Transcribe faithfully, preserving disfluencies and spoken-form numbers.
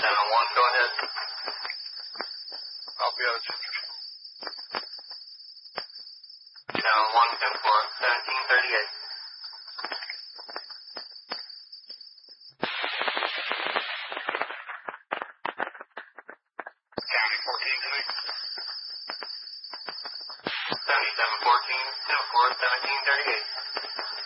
seven one, go ahead. I'll be out of touch. seven one, ten four, seventeen thirty-eight. County fourteen, please. seventy-seven fourteen, ten four, seventeen thirty-eight.